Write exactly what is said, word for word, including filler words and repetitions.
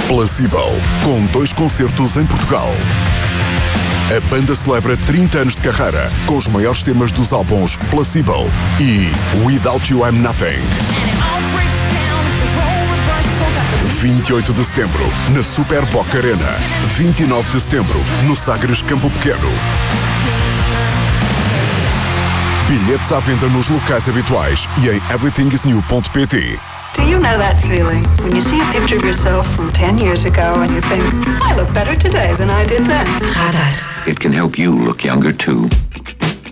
Placebo, com dois concertos em Portugal. A banda celebra trinta anos de carreira com os maiores temas dos álbuns Placebo e Without You I'm Nothing. vinte e oito de setembro, na Super Boca Arena. vinte e nove de setembro, no Sagres Campo Pequeno. Bilhetes à venda nos locais habituais e em everything is new ponto pt. Do you know that feeling when you see a picture of yourself from ten years ago and you think, I look better today than I did then? Radar. It can help you look younger too.